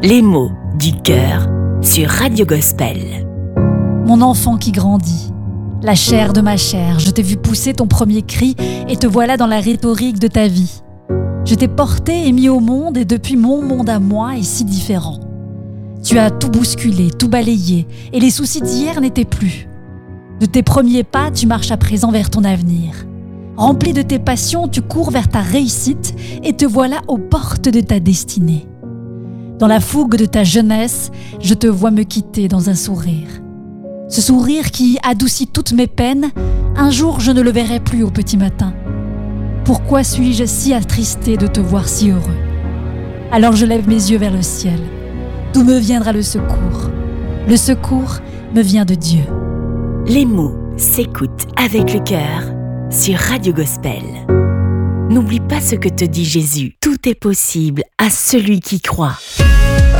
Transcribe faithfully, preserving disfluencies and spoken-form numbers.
Les mots du cœur sur Radio Gospel. Mon enfant qui grandit, la chair de ma chair, je t'ai vu pousser ton premier cri et te voilà dans la rhétorique de ta vie. Je t'ai porté et mis au monde et depuis mon monde à moi est si différent. Tu as tout bousculé, tout balayé et les soucis d'hier n'étaient plus. De tes premiers pas, tu marches à présent vers ton avenir. Rempli de tes passions, tu cours vers ta réussite et te voilà aux portes de ta destinée. Dans la fougue de ta jeunesse, je te vois me quitter dans un sourire. Ce sourire qui adoucit toutes mes peines, un jour je ne le verrai plus au petit matin. Pourquoi suis-je si attristé de te voir si heureux? Alors je lève mes yeux vers le ciel. D'où me viendra le secours? Le secours me vient de Dieu. Les mots s'écoutent avec le cœur sur Radio Gospel. N'oublie pas ce que te dit Jésus. Tout est possible à celui qui croit.